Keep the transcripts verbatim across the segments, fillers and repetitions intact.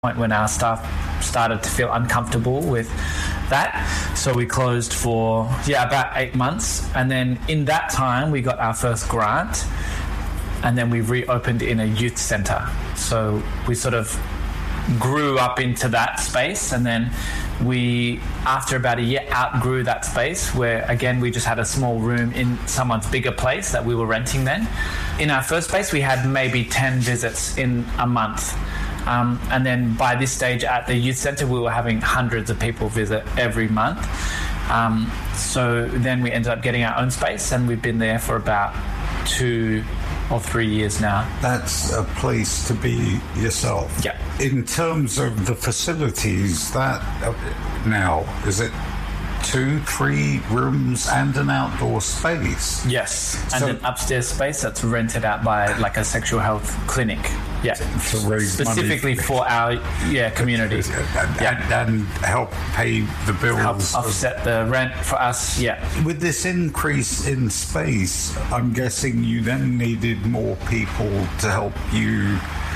point when our staff started to feel uncomfortable with that. So we closed for, yeah, about eight months. And then in that time, we got our first grant. And then we reopened in a youth centre. So we sort of grew up into that space, and then we, after about a year, outgrew that space where, again, we just had a small room in someone's bigger place that we were renting then. In our first space, we had maybe ten visits in a month. Um, and then by this stage at the youth centre, we were having hundreds of people visit every month. Um, so then we ended up getting our own space, and we've been there for about two or three years now. That's a place to be yourself. Yeah. In terms of the facilities, that uh, now, is it two, three rooms and an outdoor space? Yes, and so, an upstairs space that's rented out by like a sexual health clinic. Yeah, to raise specifically money for our yeah community. And, yeah. and, and help pay the bills. Help offset the rent for us, yeah. With this increase in space, I'm guessing you then needed more people to help you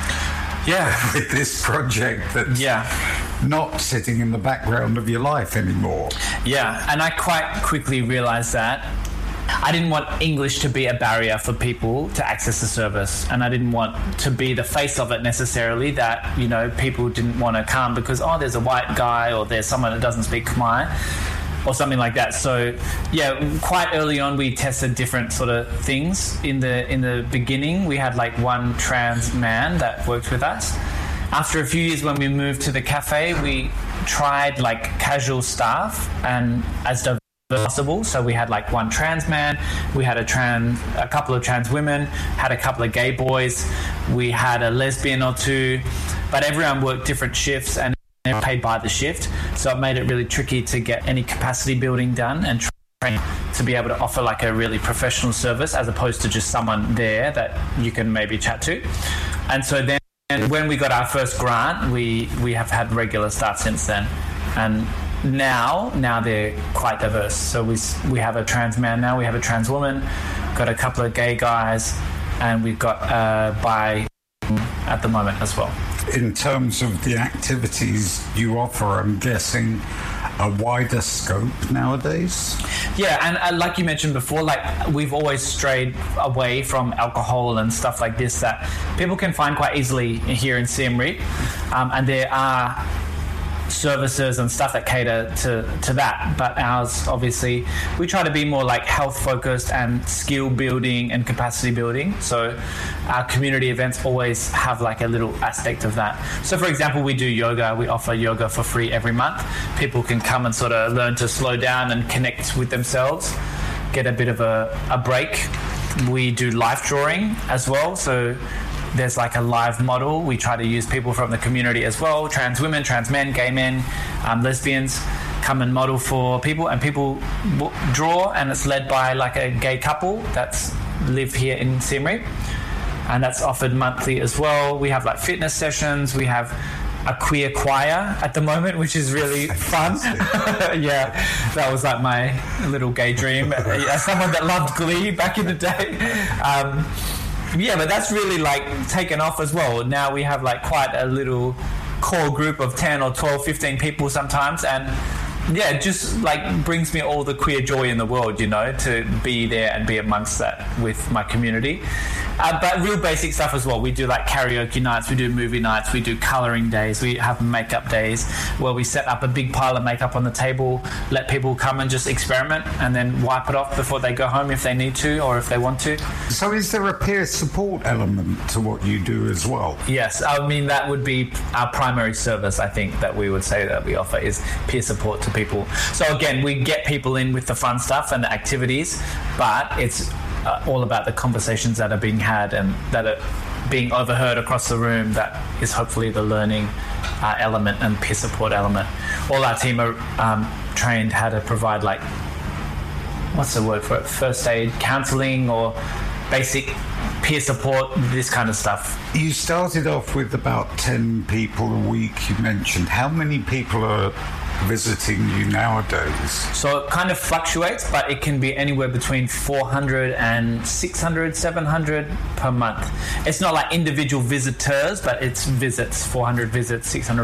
yeah. with this project that's yeah. not sitting in the background of your life anymore. Yeah, and I quite quickly realised that I didn't want English to be a barrier for people to access the service, and I didn't want to be the face of it necessarily, that, you know, people didn't want to come because, oh, there's a white guy or there's someone that doesn't speak Khmer or something like that. So yeah, quite early on we tested different sort of things. In the in the beginning we had like one trans man that worked with us. After a few years, when we moved to the cafe, we tried like casual staff and as diverse as possible. So we had like one trans man, we had a trans, a couple of trans women, had a couple of gay boys, we had a lesbian or two, but everyone worked different shifts and they're paid by the shift. So it made it really tricky to get any capacity building done and train to be able to offer like a really professional service as opposed to just someone there that you can maybe chat to. And so then And when we got our first grant, we, we have had regular staff since then. And now, now they're quite diverse. So we we have a trans man now, we have a trans woman, got a couple of gay guys, and we've got a bi at the moment as well. In terms of the activities you offer, I'm guessing a wider scope nowadays? Yeah, and uh, like you mentioned before, like we've always strayed away from alcohol and stuff like this that people can find quite easily here in Siem Reap, um, and there are services and stuff that cater to, to that, but ours, obviously, we try to be more like health focused and skill building and capacity building. So our community events always have like a little aspect of that. So for example, we do yoga, we offer yoga for free every month. People can come and sort of learn to slow down and connect with themselves, get a bit of a, a break. We do life drawing as well, so there's like a live model. We try to use people from the community as well, trans women, trans men, gay men, um, lesbians, come and model for people, and people w- draw, and it's led by like a gay couple that's live here in Siem Reap, and that's offered monthly as well. We have like fitness sessions, we have a queer choir at the moment, which is really fun. Yeah, that was like my little gay dream as someone that loved Glee back in the day. Um, Yeah, but that's really like taken off as well. Now we have like quite a little core group of ten or twelve, fifteen people sometimes, and yeah, it just like brings me all the queer joy in the world, you know, to be there and be amongst that with my community. Uh, but real basic stuff as well. We do like karaoke nights, we do movie nights, we do colouring days, we have makeup days where we set up a big pile of makeup on the table, let people come and just experiment and then wipe it off before they go home if they need to or if they want to. So is there a peer support element to what you do as well? Yes, I mean that would be our primary service, I think, that we would say that we offer is peer support to people. So again, we get people in with the fun stuff and the activities, but it's Uh, all about the conversations that are being had and that are being overheard across the room. That is hopefully the learning uh, element and peer support element. All our team are um, trained how to provide like, what's the word for it, first aid counselling or basic peer support, this kind of stuff. You started off with about ten people a week, you mentioned. How many people are visiting you nowadays? So it kind of fluctuates, but it can be anywhere between four hundred and six hundred, seven hundred per month. It's not like individual visitors, but it's visits, four hundred visits, six hundred